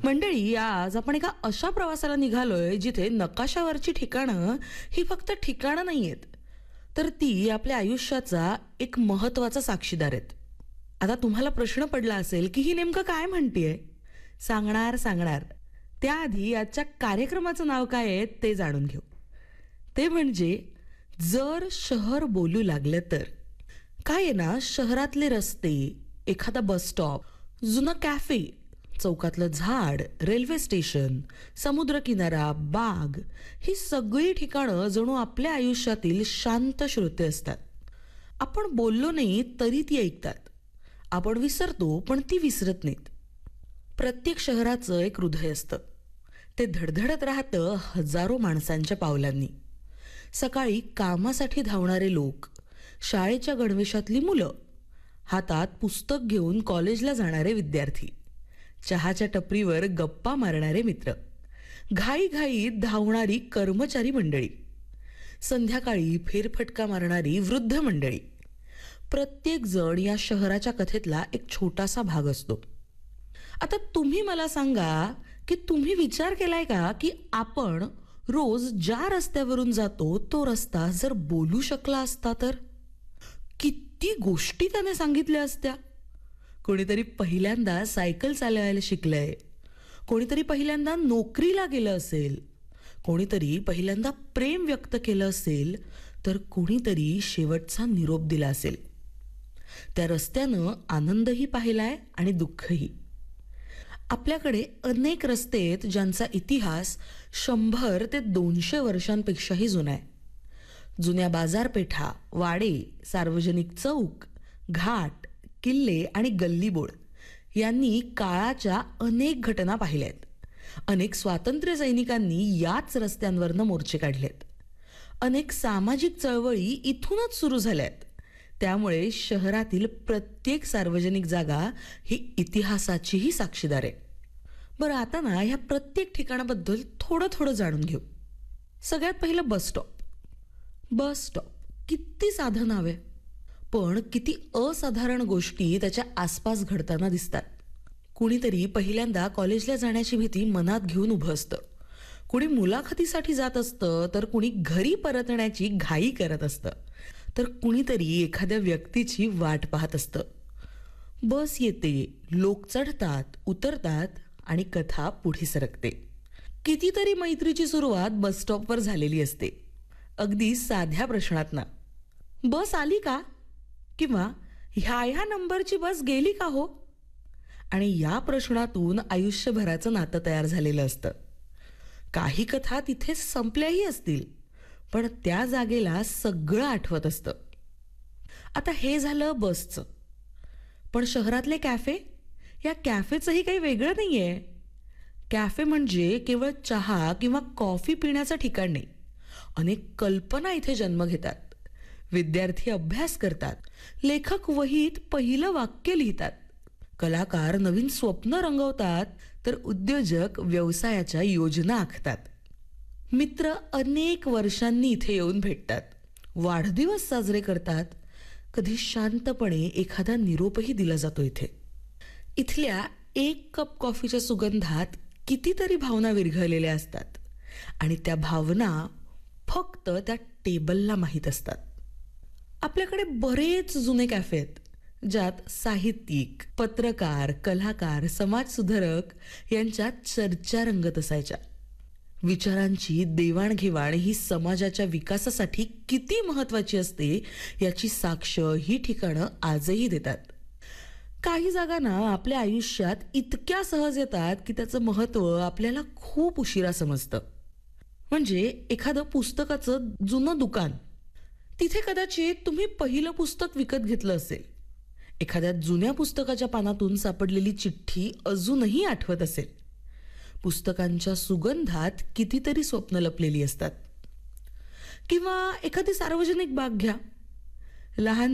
मंडळी, आज आपण एका अशा प्रवासाला निघालोय जिथे नकाशावरची ठिकाणं ही फक्त ठिकाणं नाहीयेत, तर ती आपल्या आयुष्याचा एक महत्वाचा साक्षीदार आहेत. आता तुम्हाला प्रश्न पडला असेल की ही नेमकं काय म्हणतीये. सांगणार. त्याआधी आजच्या कार्यक्रमाचं नाव काय आहे ते जाणून घेऊ. ते म्हणजे जर शहर बोलू लागलं तर. काय आहे ना, शहरातले रस्ते, एखादा बस स्टॉप, जुना कॅफे, चौकातलं झाड, रेल्वे स्टेशन, समुद्रकिनारा, बाग, ही सगळी ठिकाणं जणू आपल्या आयुष्यातील शांत श्रोते असतात. आपण बोललो नाही तरी ती ऐकतात. आपण विसरतो पण ती विसरत नाहीत. प्रत्येक शहराचं एक हृदय असतं. ते धडधडत राहतं हजारो माणसांच्या पावलांनी. सकाळी कामासाठी धावणारे लोक, शाळेच्या गणवेशातली मुलं, हातात पुस्तक घेऊन कॉलेजला जाणारे विद्यार्थी, चहाच्या टपरीवर गप्पा मारणारे मित्र, घाईघाईत धावणारी कर्मचारी मंडळी, संध्याकाळी फेरफटका मारणारी वृद्ध मंडळी. प्रत्येक जण या शहराच्या कथेतला एक छोटासा भाग असतो. आता तुम्ही मला सांगा की तुम्ही विचार केलाय का की आपण रोज ज्या रस्त्यावरून जातो तो रस्ता जर बोलू शकला असता तर किती गोष्टी त्याने सांगितल्या असत्या. कोणीतरी पहिल्यांदा सायकल चालवायला शिकलंय, कोणीतरी पहिल्यांदा नोकरीला गेलं असेल, कोणीतरी पहिल्यांदा प्रेम व्यक्त केलं असेल, तर कोणीतरी शेवटचा निरोप दिला असेल. त्या रस्त्यानं आनंदही पाहिलाय आणि दुःखही. आपल्याकडे अनेक रस्ते आहेत ज्यांचा इतिहास 100 ते 200 वर्षांपेक्षाही जुना आहे. जुन्या बाजारपेठा, वाडे, सार्वजनिक चौक, घाट, किल्ले आणि गल्लीबोळ यांनी काळाच्या अनेक घटना पाहिल्या आहेत. अनेक स्वातंत्र्य सैनिकांनी याच रस्त्यांवरनं मोर्चे काढलेत. अनेक सामाजिक चळवळी इथूनच सुरू झाल्यात. त्यामुळे शहरातील प्रत्येक सार्वजनिक जागा ही इतिहासाचीही साक्षीदार आहे. बरं, आता ना ह्या प्रत्येक ठिकाणाबद्दल थोडं जाणून घेऊ. सगळ्यात पहिलं बस स्टॉप. बस स्टॉप किती साधं नाव आहे, पण किती असाधारण गोष्टी त्याच्या आसपास घडताना दिसतात. कुणीतरी पहिल्यांदा कॉलेजला जाण्याची भीती मनात घेऊन उभं असतं, कुणी मुलाखतीसाठी जात असतं, तर कुणी घरी परतण्याची घाई करत असतं, तर कुणीतरी एखाद्या व्यक्तीची वाट पाहत असतं. बस येते, लोक चढतात, उतरतात आणि कथा पुढे सरकते. कितीतरी मैत्रीची सुरुवात बस स्टॉपवर झालेली असते. अगदी साध्या प्रश्नात ना, बस आली का, किंवा ह्या नंबरची बस गेली का हो. आणि या प्रश्नातून आयुष्यभराचं नातं तयार झालेलं असतं. काही कथा तिथेच संपल्याही असतील, पण त्या जागेला सगळं आठवत असतं. आता हे झालं बसचं. पण शहरातले कॅफे, या कॅफेचंही काही वेगळं नाहीये. कॅफे म्हणजे केवळ चहा किंवा कॉफी पिण्याचं ठिकाण नाही. अनेक कल्पना इथे जन्म घेतात. विद्यार्थी अभ्यास करतात, लेखक वहीत पहिलं वाक्य लिहितात, कलाकार नवीन स्वप्न रंगवतात, तर उद्योजक व्यवसायाच्या योजना आखतात. मित्र अनेक वर्षांनी इथे येऊन भेटतात, वाढदिवस साजरे करतात, कधी शांतपणे एखादा निरोपही दिला जातो. इथल्या एक कप कॉफीच्या सुगंधात कितीतरी भावना विरघळलेल्या असतात आणि त्या भावना फक्त त्या टेबलला माहीत असतात. आपल्याकडे बरेच जुने कॅफे आहेत ज्यात साहित्यिक, पत्रकार, कलाकार, समाजसुधारक यांच्यात चर्चा रंगत असायच्या. विचारांची देवाणघेवाण ही समाजाच्या विकासासाठी किती महत्वाची असते याची साक्ष ही ठिकाणं आजही देतात. काही जागा ना आपल्या आयुष्यात इतक्या सहज येतात की त्याचं महत्व आपल्याला खूप उशिरा समजतं. म्हणजे एखादं पुस्तकाचं जुनं दुकान, तिथे कदाचित तुम्ही पहिलं पुस्तक विकत घेतलं असेल. एखाद्या जुन्या पुस्तकाच्या पानातून सापडलेली चिठ्ठी अजूनही आठवत असेल. पुस्तकांच्या सुगंधात कितीतरी स्वप्न लपलेली असतात. किंवा एखादी सार्वजनिक बाग घ्या. लहान